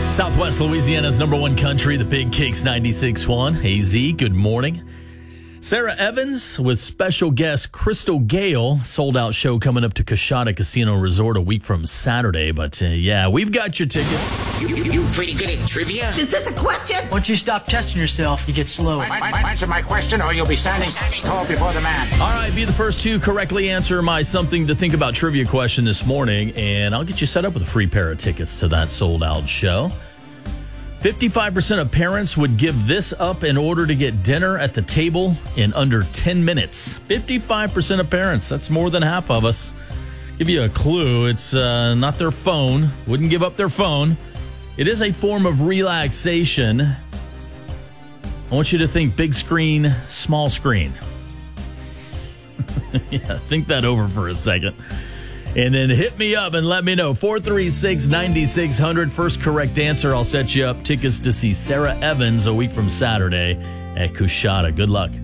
Southwest Louisiana's number one country, the Big Kicks 96.1. Hey, Z, good morning. Sarah Evans with special guest Crystal Gale. Sold-out show coming up to Coshada Casino Resort a week from Saturday. But, yeah, we've got your tickets. You pretty good at trivia? Is this a question? Once you stop testing yourself, you get slow. Answer my question or you'll be standing tall before the man. All right, be the first to correctly answer my something to think about trivia question this morning, and I'll get you set up with a free pair of tickets to that sold-out show. 55% of parents would give this up in order to get dinner at the table in under 10 minutes. 55% of parents. That's more than half of us. Give you a clue. It's not their phone. Wouldn't give up their phone. It is a form of relaxation. I want you to think big screen, small screen. Yeah, think that over for a second. And then hit me up and let me know. 436-9600. First correct answer, I'll set you up tickets to see Sarah Evans a week from Saturday at Coshada. Good luck.